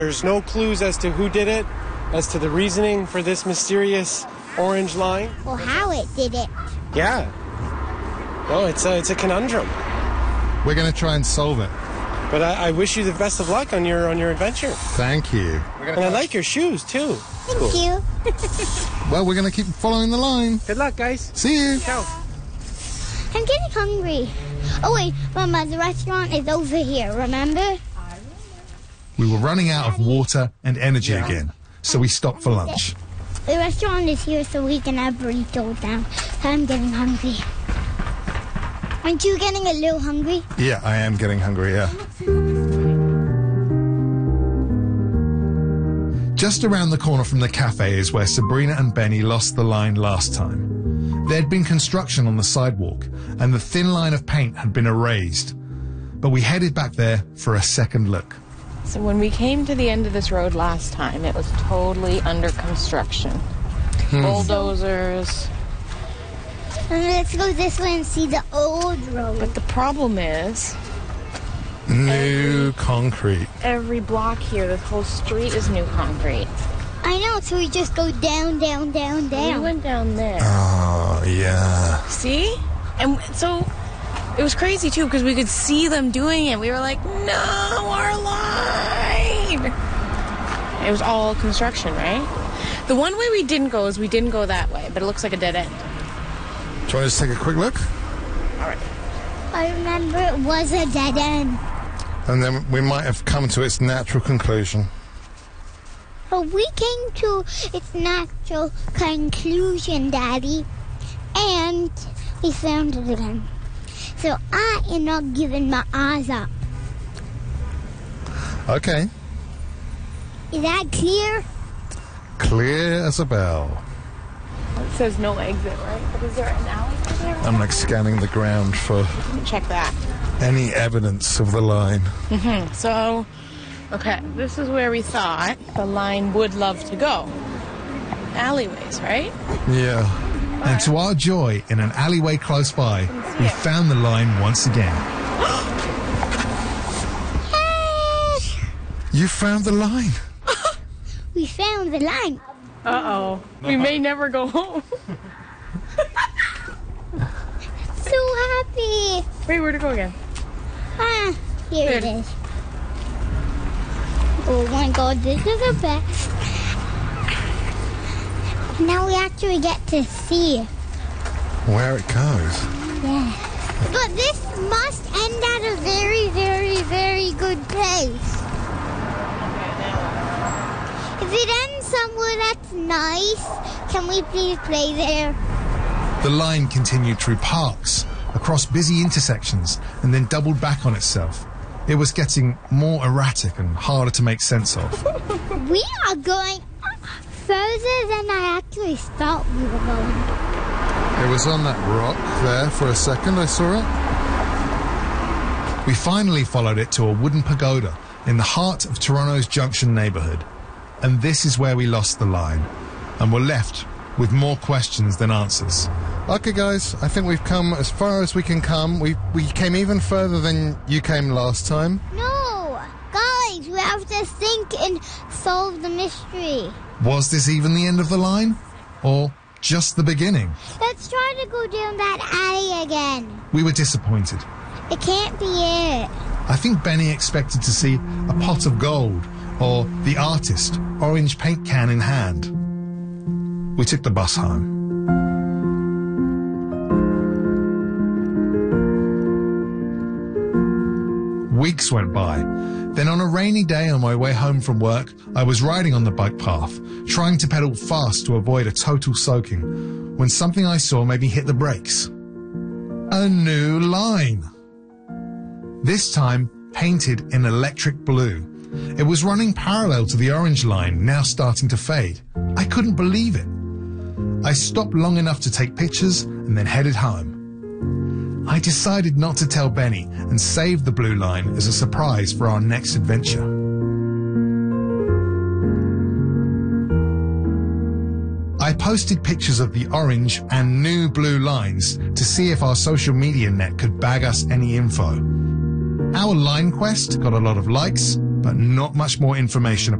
There's no clues as to who did it, as to the reasoning for this mysterious orange line. Or how it did it. Yeah. No, it's a conundrum. We're going to try and solve it. But I wish you the best of luck on your adventure. Thank you. And I like your shoes, too. Thank you. Well, we're going to keep following the line. Good luck, guys. See you. Ciao. I'm getting hungry. Oh, wait, Mama, the restaurant is over here, remember? We were running out of water and energy again, so we stopped for lunch. The restaurant is here so we can have burritos now. I'm getting hungry. Aren't you getting a little hungry? Yeah, I am getting hungry, yeah. Just around the corner from the cafe is where Sabrina and Benny lost the line last time. There had been construction on the sidewalk, and the thin line of paint had been erased. But we headed back there for a second look. So when we came to the end of this road last time, it was totally under construction. Bulldozers. And let's go this way and see the old road. But the problem is, New concrete. every block here, this whole street is new concrete. I know, so we just go down, down, down, We down. went down there. Oh, yeah. See? And so it was crazy too because we could see them doing it. We were like, no, our line. It was all construction, right? The one way we didn't go is we didn't go that way, but it looks like a dead end. Do you want to just take a quick look? All right. I remember it was a dead end. And then we might have come to its natural conclusion. But we came to its natural conclusion, Daddy. And we found it again. So I am not giving my eyes up. Okay. Is that clear? Clear as a bell. It says no exit, right? But is there an alley there? I'm like scanning the ground for Check that. any evidence of the line. So, okay, this is where we thought the line would love to go. Alleyways, right? Yeah. And to our joy, in an alleyway close by, we found the line once again. You found the line. We found the line. Uh-oh. We may never go home. So happy. Wait, where'd it go again? Ah, here it Good. is. Oh my God, this is the best. Now we actually get to see. Where it goes. Yeah. But this must end at a very, very, very good place. If it ends somewhere that's nice, can we please play there? The line continued through parks, across busy intersections, and then doubled back on itself. It was getting more erratic and harder to make sense of. We are going further than I actually thought we were going. It was on that rock there for a second, I saw it. We finally followed it to a wooden pagoda in the heart of Toronto's Junction neighbourhood. And this is where we lost the line, and were left with more questions than answers. Okay, guys, I think we've come as far as we can come. We came even further than you came last time. No! Guys, we have to think and solve the mystery. Was this even the end of the line? Or just the beginning? Let's try to go down that alley again. We were disappointed. It can't be it. I think Benny expected to see a pot of gold, or the artist, orange paint can in hand. We took the bus home. Weeks went by. Then on a rainy day on my way home from work, I was riding on the bike path, trying to pedal fast to avoid a total soaking, when something I saw made me hit the brakes. A new line. This time, painted in electric blue. It was running parallel to the orange line, now starting to fade. I couldn't believe it. I stopped long enough to take pictures and then headed home. I decided not to tell Benny and saved the blue line as a surprise for our next adventure. I posted pictures of the orange and new blue lines to see if our social media net could bag us any info. Our line quest got a lot of likes but not much more information